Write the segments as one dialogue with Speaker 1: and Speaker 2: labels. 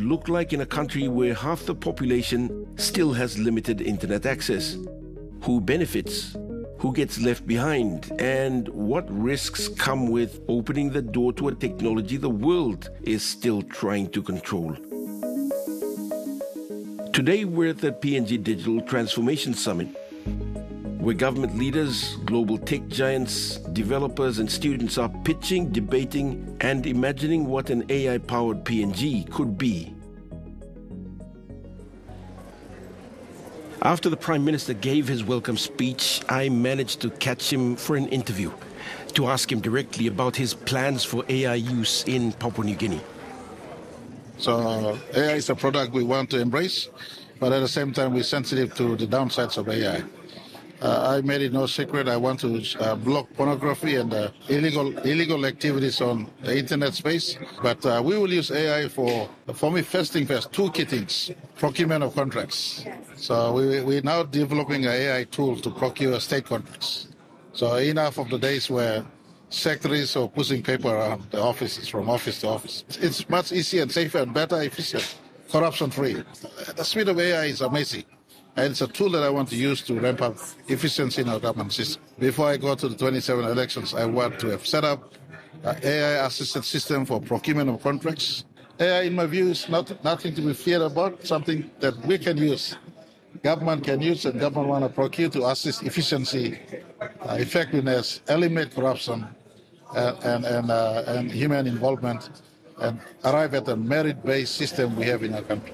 Speaker 1: look like in a country where half the population still has limited internet access? Who benefits? Who gets left behind? And what risks come with opening the door to a technology the world is still trying to control? Today, we're at the PNG Digital Transformation Summit, where government leaders, global tech giants, developers, and students are pitching, debating, and imagining what an AI-powered PNG could be. After the Prime Minister gave his welcome speech, I managed to catch him for an interview to ask him directly about his plans for AI use in Papua New Guinea.
Speaker 2: So AI is a product we want to embrace, but at the same time we're sensitive to the downsides of AI. I made it no secret I want to block pornography and illegal activities on the internet space. But we will use AI for me, first thing first, two key things: procurement of contracts. So we're now developing an AI tool to procure state contracts. So enough of the days where secretaries are pushing paper around the offices from office to office. It's much easier and safer and better, efficient, corruption-free. The speed of AI is amazing. And it's a tool that I want to use to ramp up efficiency in our government system. Before I go to the 27 elections, I want to have set up an AI-assisted system for procurement of contracts. AI, in my view, is nothing to be feared about, something that we can use, government can use, and government want to procure to assist efficiency, effectiveness, eliminate corruption, and human involvement, and arrive at a merit-based system we have in our country.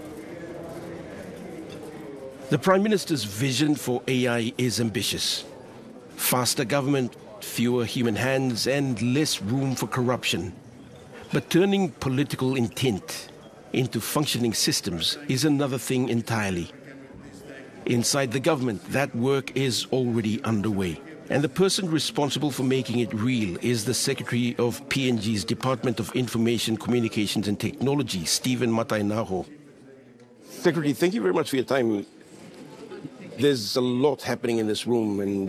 Speaker 1: The Prime Minister's vision for AI is ambitious. Faster government, fewer human hands, and less room for corruption. But turning political intent into functioning systems is another thing entirely. Inside the government, that work is already underway. And the person responsible for making it real is the Secretary of PNG's Department of Information, Communications and Technology, Stephen Matainaho. Secretary, thank you very much for your time. There's a lot happening in this room and,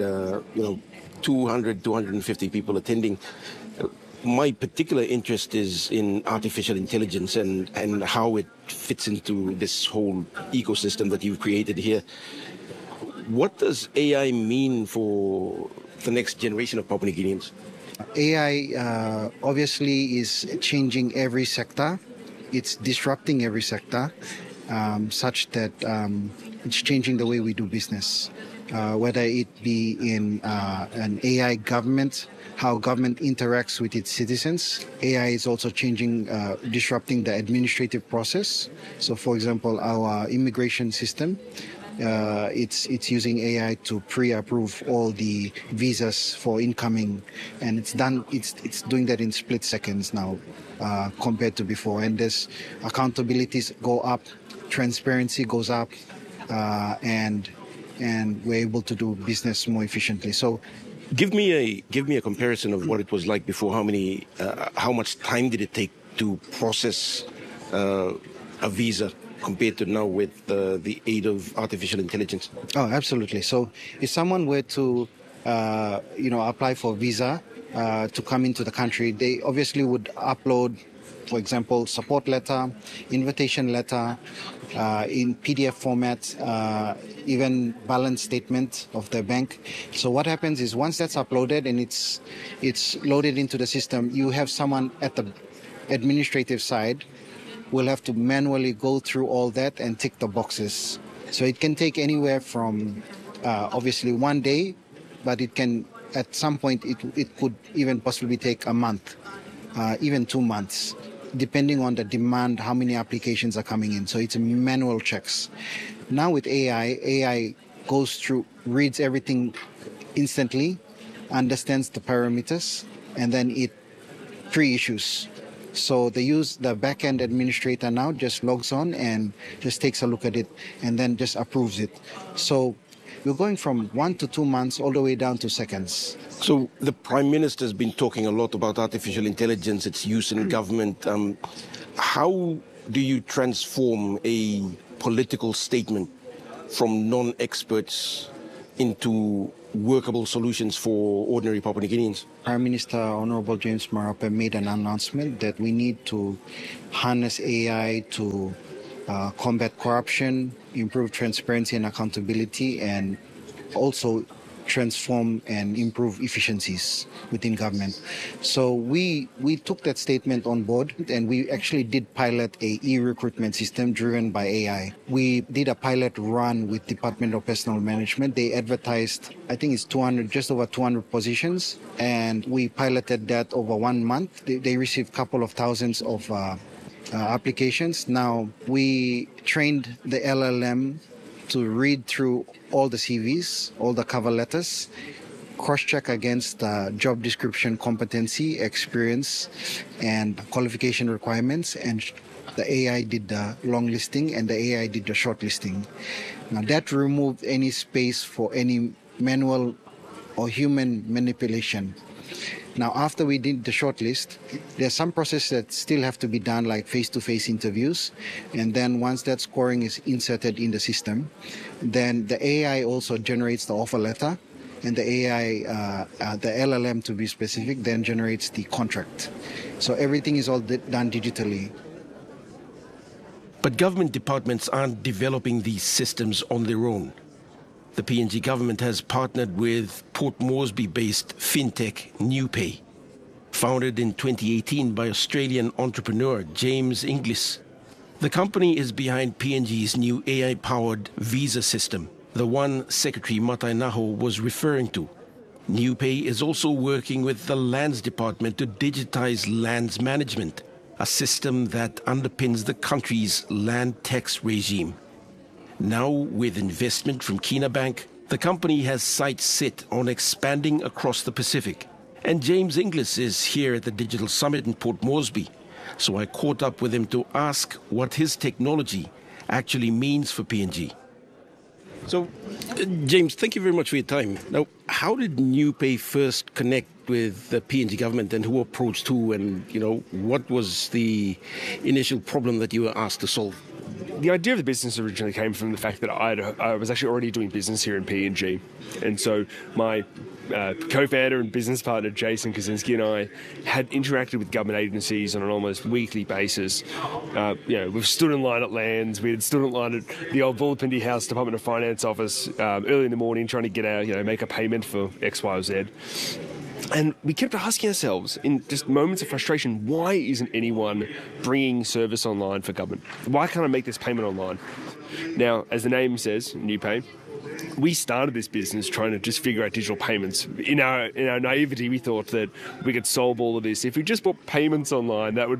Speaker 1: 200, 250 people attending. My particular interest is in artificial intelligence and how it fits into this whole ecosystem that you've created here. What does AI mean for the next generation of Papua New Guineans?
Speaker 3: AI obviously is changing every sector. It's disrupting every sector, such that it's changing the way we do business, whether it be in an AI government, how government interacts with its citizens. AI is also changing, disrupting the administrative process. So, for example, our immigration system, it's using AI to pre-approve all the visas for incoming, and it's doing that in split seconds now, compared to before. And there's accountabilities go up, transparency goes up, and we're able to do business more efficiently. So,
Speaker 1: give me a comparison of what it was like before. How much time did it take to process a visa compared to now with the aid of artificial intelligence?
Speaker 3: Oh, absolutely. So, if someone were to apply for a visa to come into the country, they obviously would upload, for example, support letter, invitation letter, in PDF format, even balance statement of their bank. So what happens is once that's uploaded and it's loaded into the system, you have someone at the administrative side will have to manually go through all that and tick the boxes. So it can take anywhere from obviously 1 day, but it can at some point it could even possibly take a month, even 2 months, depending on the demand, how many applications are coming in. So it's manual checks. Now with AI goes through, reads everything instantly, understands the parameters, and then it pre-issues. So the back-end administrator now just logs on and just takes a look at it and then just approves it. So we're going from 1 to 2 months all the way down to seconds.
Speaker 1: So the Prime Minister has been talking a lot about artificial intelligence, its use in government. How do you transform a political statement from non-experts into workable solutions for ordinary Papua New Guineans?
Speaker 3: Prime Minister Honorable James Marape made an announcement that we need to harness AI to combat corruption, improve transparency and accountability, and also transform and improve efficiencies within government. So we took that statement on board, and we actually did pilot a e-recruitment system driven by AI. We did a pilot run with Department of Personnel Management. They advertised, I think it's 200, just over 200 positions, and we piloted that over 1 month. They received a couple of thousands of applications. Now, we trained the LLM to read through all the CVs, all the cover letters, cross-check against job description, competency, experience, and qualification requirements. And the AI did the long listing and the AI did the short listing. Now, that removed any space for any manual or human manipulation. Now, after we did the shortlist, there's some process that still have to be done, like face-to-face interviews. And then once that scoring is inserted in the system, then the AI also generates the offer letter, and the AI, the LLM to be specific, then generates the contract. So everything is all done digitally.
Speaker 1: But government departments aren't developing these systems on their own. The PNG government has partnered with Port Moresby-based fintech NewPay, founded in 2018 by Australian entrepreneur James Inglis. The company is behind PNG's new AI-powered visa system, the one Secretary Matai Naho was referring to. NewPay is also working with the Lands Department to digitize lands management, a system that underpins the country's land tax regime. Now, with investment from Kina Bank, the company has sights set on expanding across the Pacific. And James Inglis is here at the Digital Summit in Port Moresby, so I caught up with him to ask what his technology actually means for PNG. So, James, thank you very much for your time. Now, how did NewPay first connect with the PNG government, and who approached who, and, what was the initial problem that you were asked to solve?
Speaker 4: The idea of the business originally came from the fact that I was actually already doing business here in PNG. And so my co-founder and business partner, Jason Kaczynski, and I had interacted with government agencies on an almost weekly basis. We've stood in line at Lands. We had stood in line at the old Bulapindi House Department of Finance office early in the morning trying to get out, make a payment for X, Y, or Z. And we kept asking ourselves, in just moments of frustration, why isn't anyone bringing service online for government? Why can't I make this payment online? Now, as the name says, NewPay, we started this business trying to just figure out digital payments. In our naivety, we thought that we could solve all of this if we just brought payments online. That was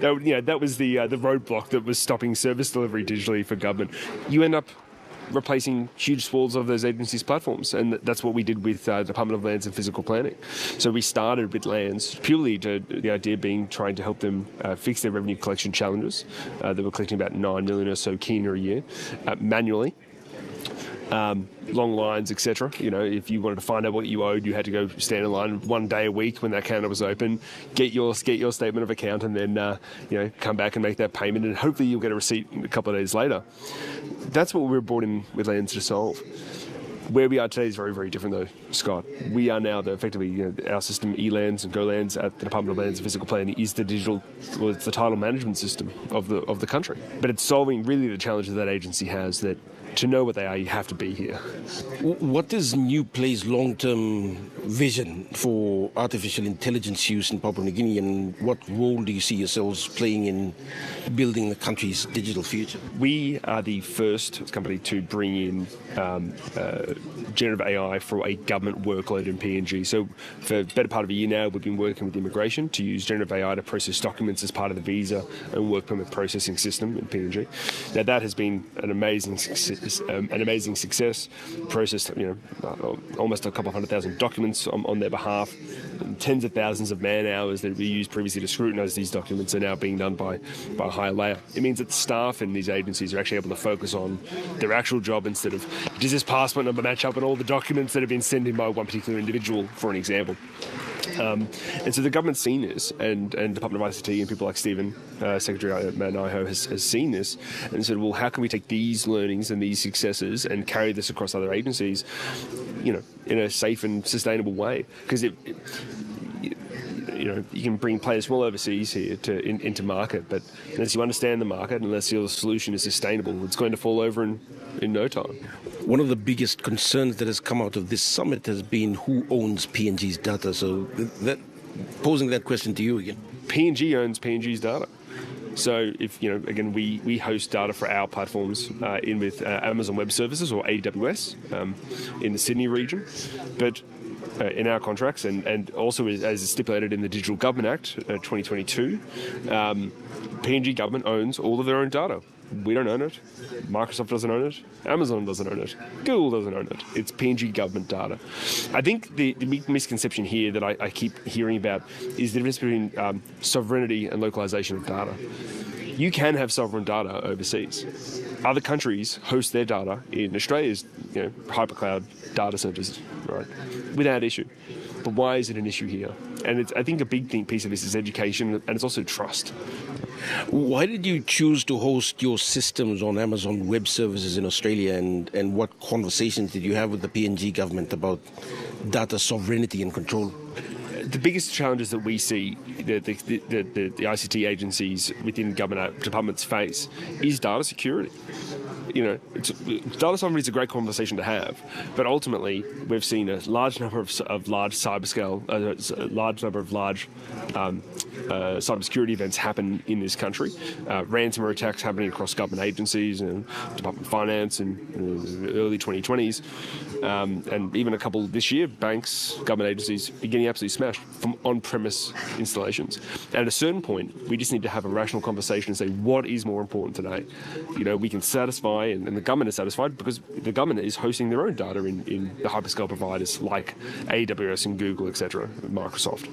Speaker 4: the roadblock that was stopping service delivery digitally for government. You end up replacing huge swathes of those agencies' platforms, and that's what we did with Department of Lands and Physical Planning. So we started with Lands purely to the idea being trying to help them fix their revenue collection challenges. They were collecting about 9 million or so Kina a year manually. Long lines, etc. If you wanted to find out what you owed, you had to go stand in line 1 day a week when that counter was open, get your statement of account, and then come back and make that payment, and hopefully you'll get a receipt a couple of days later. That's what we were brought in with Lands to solve. Where we are today is very, very different, though, Scott. We are now effectively, our system, eLands and GoLands at the Department of Lands and Physical Planning is it's the title management system of the country. But it's solving really the challenge that agency has, that to know what they are, you have to be here.
Speaker 1: What is NewPay's long-term vision for artificial intelligence use in Papua New Guinea, and what role do you see yourselves playing in building the country's digital future?
Speaker 4: We are the first company to bring in generative AI for a government workload in PNG. So for the better part of a year now, we've been working with immigration to use generative AI to process documents as part of the visa and work permit processing system in PNG. Now that has been an amazing success. Processed, almost a couple of 100,000 documents on their behalf. And tens of thousands of man hours that we used previously to scrutinise these documents are now being done by a higher layer. It means that the staff in these agencies are actually able to focus on their actual job instead of, does this passport number match up on all the documents that have been sent in by one particular individual, for an example. And so the government's seen this, and Department of ICT and people like Stephen, Secretary Naho, has seen this and said, well, how can we take these learnings and these successes and carry this across other agencies? in a safe and sustainable way, because you can bring players from all overseas here into market, but unless you understand the market, unless your solution is sustainable, it's going to fall over in no time.
Speaker 1: One of the biggest concerns that has come out of this summit has been who owns PNG's data. So posing that question to you again.
Speaker 4: PNG owns PNG's data. So if, again, we host data for our platforms in with Amazon Web Services, or AWS, in the Sydney region. But in our contracts, and also as stipulated in the Digital Government Act 2022, PNG government owns all of their own data. We don't own it. Microsoft doesn't own it. Amazon doesn't own it. Google doesn't own it. It's PNG government data. I think the big misconception here that I keep hearing about is the difference between sovereignty and localization of data. You can have sovereign data overseas. Other countries host their data in Australia's hypercloud data centers, right, without issue. But why is it an issue here? And I think a big piece of this is education, and it's also trust.
Speaker 1: Why did you choose to host your systems on Amazon Web Services in Australia, and what conversations did you have with the PNG government about data sovereignty and control?
Speaker 4: The biggest challenges that we see the ICT agencies within government departments face is data security. Data sovereignty is a great conversation to have, but ultimately we've seen a large number of large cybersecurity events happen in this country. Ransomware attacks happening across government agencies and Department of Finance in the early 2020s, and even a couple this year, banks, government agencies are getting absolutely smashed from on-premise installations. And at a certain point, we just need to have a rational conversation and say, what is more important today? We can satisfy, and the government is satisfied because the government is hosting their own data in the hyperscale providers like AWS and Google, etc., Microsoft.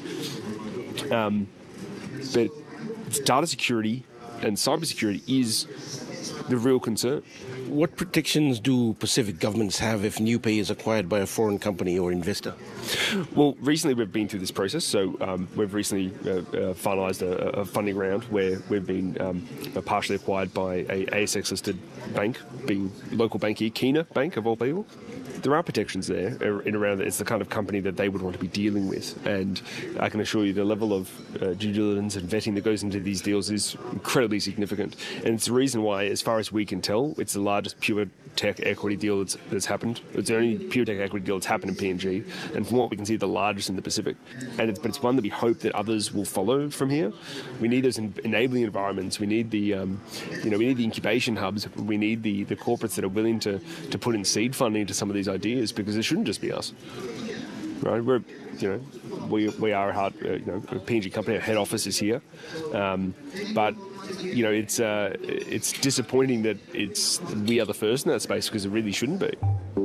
Speaker 4: But data security and cybersecurity is the real concern.
Speaker 1: What protections do Pacific governments have if NewPay is acquired by a foreign company or investor?
Speaker 4: Well, recently we've been through this process. So we've recently finalised a funding round where we've been partially acquired by a ASX-listed bank, being local bank here, Kina Bank, of all people. There are protections there in around that. It's the kind of company that they would want to be dealing with. And I can assure you the level of due diligence and vetting that goes into these deals is incredibly significant. And it's the reason why, as far as we can tell, it's the largest pure tech equity deal that's happened. It's the only pure tech equity deal that's happened in PNG. And from what we can see, the largest in the Pacific. But it's one that we hope that others will follow from here. We need those enabling environments. We need the we need the incubation hubs. We need the corporates that are willing to put in seed funding into some of these ideas, because it shouldn't just be us, right? We are a hard, a PNG company. Our head office is here, but it's disappointing that we are the first in that space, because it really shouldn't be.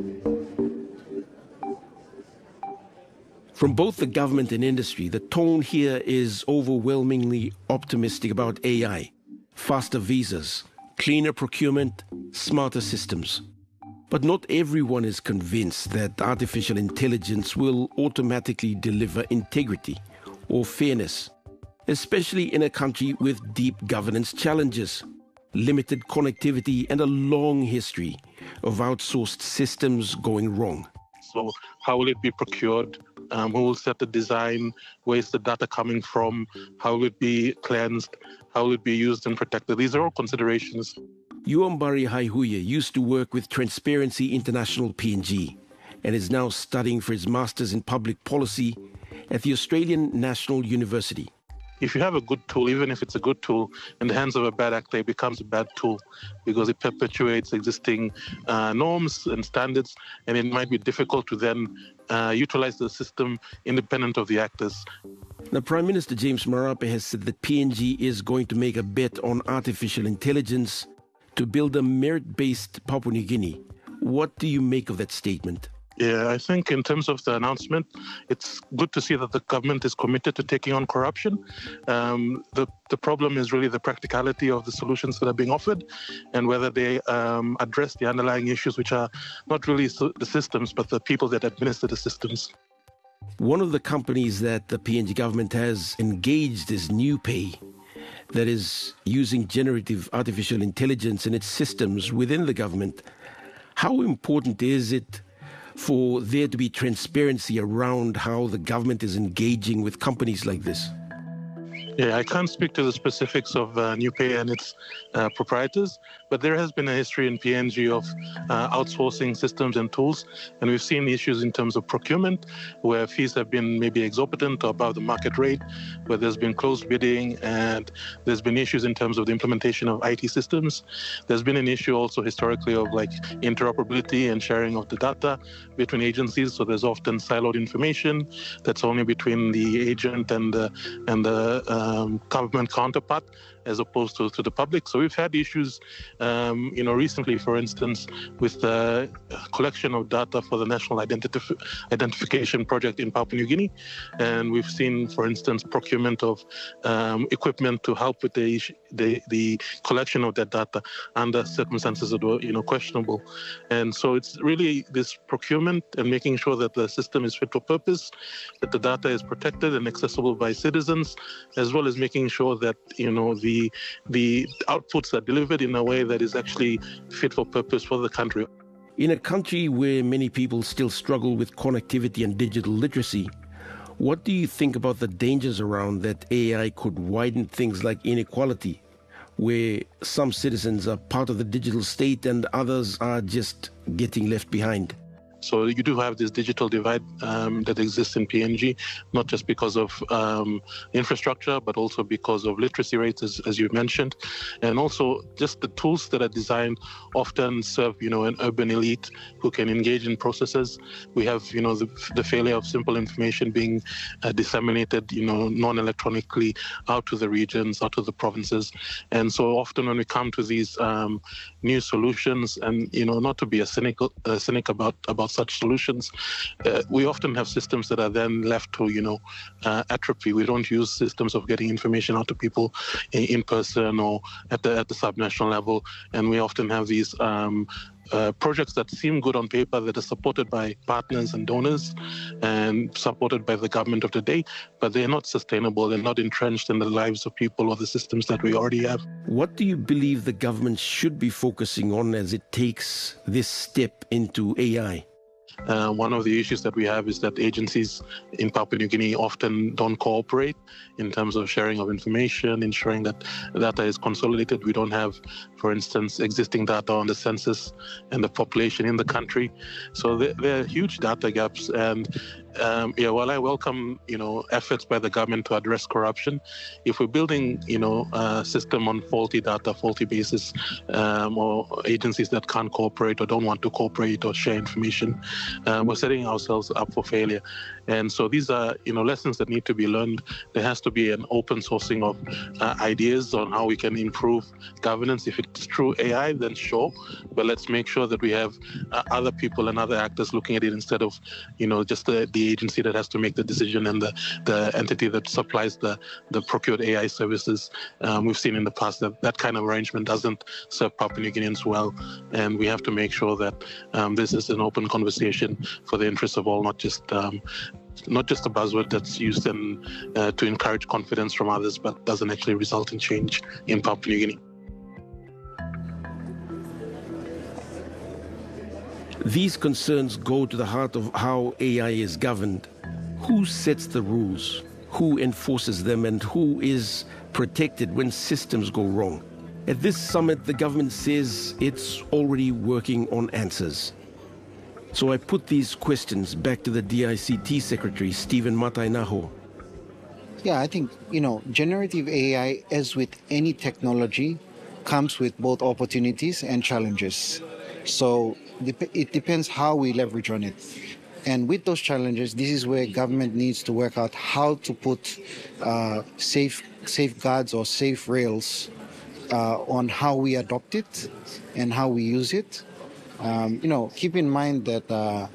Speaker 1: From both the government and industry, the tone here is overwhelmingly optimistic about AI, faster visas, cleaner procurement, smarter systems. But not everyone is convinced that artificial intelligence will automatically deliver integrity or fairness, especially in a country with deep governance challenges, limited connectivity, and a long history of outsourced systems going wrong.
Speaker 5: So how will it be procured? Who will set the design? Where is the data coming from? How will it be cleansed? How will it be used and protected? These are all considerations.
Speaker 1: Yuambari Haihuya used to work with Transparency International PNG and is now studying for his Master's in Public Policy at the Australian National University.
Speaker 5: If you have a good tool, even if it's a good tool, in the hands of a bad actor, it becomes a bad tool because it perpetuates existing norms and standards, and it might be difficult to then utilize the system independent of the actors.
Speaker 1: Now, Prime Minister James Marape has said that PNG is going to make a bet on artificial intelligence to build a merit-based Papua New Guinea. What do you make of that statement?
Speaker 5: Yeah, I think in terms of the announcement, it's good to see that the government is committed to taking on corruption. The problem is really the practicality of the solutions that are being offered and whether they address the underlying issues, which are not really the systems, but the people that administer the systems.
Speaker 1: One of the companies that the PNG government has engaged is NewPay, that is using generative artificial intelligence in its systems within the government. How important is it for there to be transparency around how the government is engaging with companies like this?
Speaker 5: Yeah, I can't speak to the specifics of NewPay and its proprietors, but there has been a history in PNG of outsourcing systems and tools, and we've seen issues in terms of procurement, where fees have been maybe exorbitant or above the market rate, where there's been closed bidding, and there's been issues in terms of the implementation of IT systems. There's been an issue also historically of like interoperability and sharing of the data between agencies, so there's often siloed information that's only between the agent and the government counterpart, as opposed to the public. So we've had issues, recently, for instance, with the collection of data for the National Identification Project in Papua New Guinea. And we've seen, for instance, procurement of equipment to help with the collection of that data under circumstances that were, questionable. And so it's really this procurement and making sure that the system is fit for purpose, that the data is protected and accessible by citizens, as well as making sure that, the outputs are delivered in a way that is actually fit for purpose for the country.
Speaker 1: In a country where many people still struggle with connectivity and digital literacy, what do you think about the dangers around that AI could widen things like inequality, where some citizens are part of the digital state and others are just getting left behind?
Speaker 5: So you do have this digital divide that exists in PNG, not just because of infrastructure, but also because of literacy rates, as you mentioned. And also just the tools that are designed often serve, an urban elite who can engage in processes. We have, the failure of simple information being disseminated, non-electronically out to the regions, out to the provinces. And so often when we come to these new solutions and, not to be a cynic about such solutions, we often have systems that are then left to, atrophy. We don't use systems of getting information out to people in person or at the subnational level, and we often have these projects that seem good on paper that are supported by partners and donors and supported by the government of the day, but they're not sustainable. They're not entrenched in the lives of people or the systems that we already have.
Speaker 1: What do you believe the government should be focusing on as it takes this step into AI?
Speaker 5: One of the issues that we have is that agencies in Papua New Guinea often don't cooperate in terms of sharing of information, ensuring that data is consolidated. We don't have, for instance, existing data on the census and the population in the country. So there are huge data gaps. And while I welcome, efforts by the government to address corruption, if we're building, a system on faulty data, faulty basis, or agencies that can't cooperate or don't want to cooperate or share information, we're setting ourselves up for failure. And so these are, lessons that need to be learned. There has to be an open sourcing of ideas on how we can improve governance. If it's through AI, then sure, but let's make sure that we have other people and other actors looking at it instead of, just the agency that has to make the decision and the entity that supplies the procured AI services. We've seen in the past that kind of arrangement doesn't serve Papua New Guineans well, and we have to make sure that this is an open conversation for the interests of all, not just a buzzword that's used to encourage confidence from others, but doesn't actually result in change in Papua New Guinea.
Speaker 1: These concerns go to the heart of how AI is governed. Who sets the rules? Who enforces them? And who is protected when systems go wrong? At this summit, the government says it's already working on answers. So I put these questions back to the DICT Secretary, Stephen Matainaho.
Speaker 3: Yeah, I think, generative AI, as with any technology, comes with both opportunities and challenges. So it depends how we leverage on it. And with those challenges, this is where government needs to work out how to put safeguards or safe rails on how we adopt it and how we use it. Keep in mind that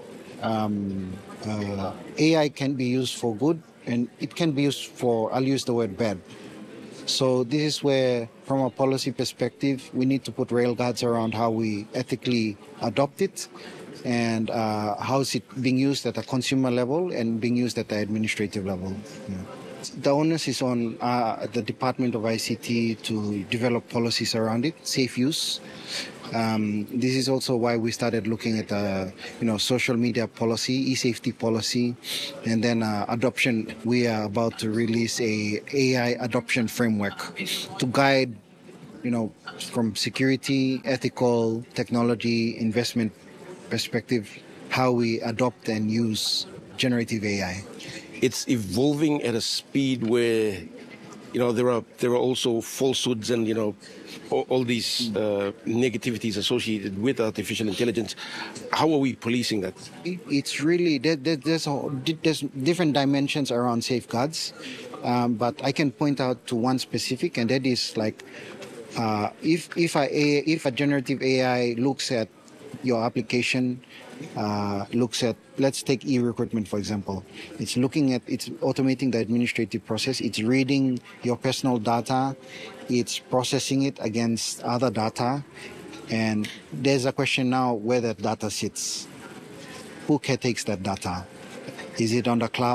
Speaker 3: AI can be used for good and it can be used for, I'll use the word bad. So this is where, from a policy perspective, we need to put railguards around how we ethically adopt it and how is it being used at a consumer level and being used at the administrative level. Yeah. The onus is on the Department of ICT to develop policies around it, safe use, This is also why we started looking at, social media policy, e-safety policy, and then adoption. We are about to release a AI adoption framework to guide, from security, ethical, technology, investment perspective, how we adopt and use generative AI.
Speaker 1: It's evolving at a speed where, there are also falsehoods and, all these negativities associated with artificial intelligence. How are we policing that?
Speaker 3: It's really, there's different dimensions around safeguards, but I can point out to one specific, and that is like, if a generative AI looks at your application, let's take e-recruitment for example. It's automating the administrative process. It's reading your personal data. It's processing it against other data. And there's a question now where that data sits. Who takes that data? Is it on the cloud?